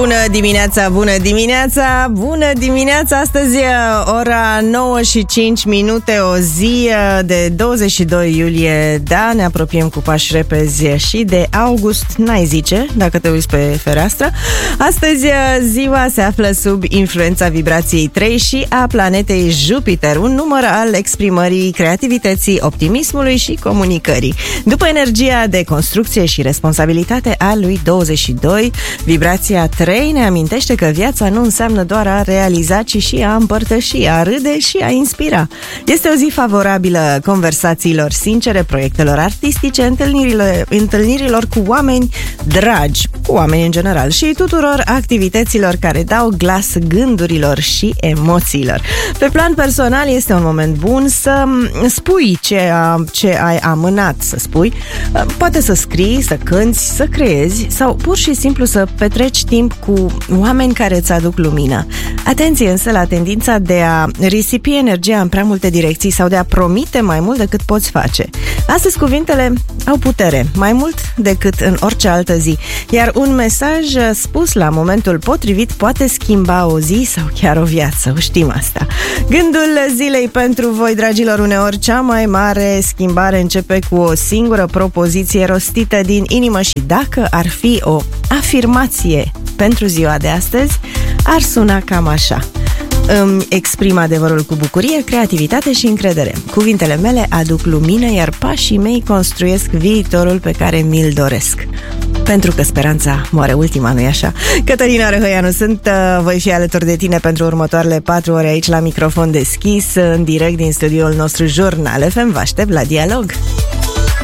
Bună dimineața, bună dimineața, bună dimineața! Astăzi ora 9 și 5 minute, o zi de 22 iulie. Da, ne apropiem cu pași repezi și de august, n-ai zice, dacă te uiți pe fereastră. Astăzi ziua se află sub influența vibrației 3 și a planetei Jupiter, un număr al exprimării creativității, optimismului și comunicării. După energia de construcție și responsabilitate a lui 22, vibrația 3 ne amintește că viața nu înseamnă doar a realiza, ci și a împărtăși, a râde și a inspira. Este o zi favorabilă conversațiilor sincere, proiectelor artistice, întâlnirilor cu oameni dragi, cu oameni în general, și tuturor activităților care dau glas gândurilor și emoțiilor. Pe plan personal este un moment bun să spui ce ai amânat să spui, poate să scrii, să cânti, să creezi sau pur și simplu să petreci timp cu oameni care îți aduc lumină. Atenție însă la tendința de a risipi energia în prea multe direcții sau de a promite mai mult decât poți face. Astăzi cuvintele au putere, mai mult decât în orice altă zi, iar un mesaj spus la momentul potrivit poate schimba o zi sau chiar o viață, o știm asta. Gândul zilei pentru voi, dragilor: uneori cea mai mare schimbare începe cu o singură propoziție rostită din inimă și dacă ar fi o afirmație pentru ziua de astăzi, ar suna cam așa: îmi exprim adevărul cu bucurie, creativitate și încredere. Cuvintele mele aduc lumină, iar pașii mei construiesc viitorul pe care mi-l doresc. Pentru că speranța moare ultima, nu-i așa? Cătălina Răhăianu sunt, voi fi alături de tine pentru următoarele 4 ore aici la microfon deschis, în direct din studioul nostru Jurnal FM. Vă aștept la dialog!